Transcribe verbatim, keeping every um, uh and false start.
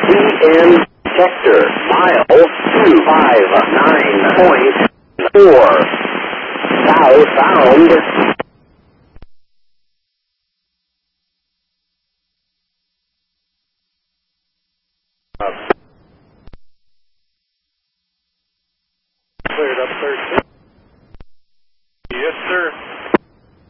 C N sector, mile two five nine point four, southbound. Cleared up thirteen.